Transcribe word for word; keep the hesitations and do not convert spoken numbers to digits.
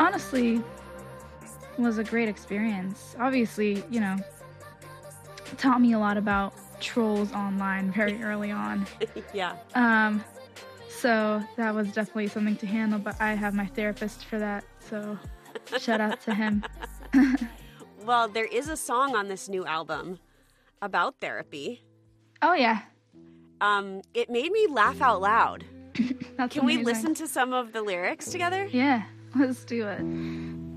honestly was a great experience. Obviously, you know, it taught me a lot about trolls online very early on. Yeah. Um, so that was definitely something to handle, but I have my therapist for that, so shout out to him. Well, there is a song on this new album about therapy. Oh, yeah. Um, it made me laugh out loud. That's Can we amazing. listen to some of the lyrics together? Yeah, let's do it.